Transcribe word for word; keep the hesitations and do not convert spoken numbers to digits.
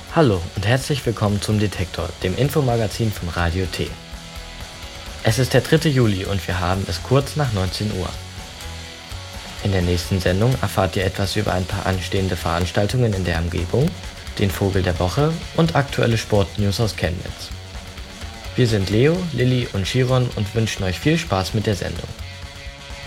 Hallo und herzlich willkommen zum Detektor, dem Infomagazin von Radio T. Es ist der dritte Juli und wir haben es kurz nach neunzehn Uhr. In der nächsten Sendung erfahrt ihr etwas über ein paar anstehende Veranstaltungen in der Umgebung, den Vogel der Woche und aktuelle Sportnews aus Chemnitz. Wir sind Leo, Lilly und Chiron und wünschen euch viel Spaß mit der Sendung.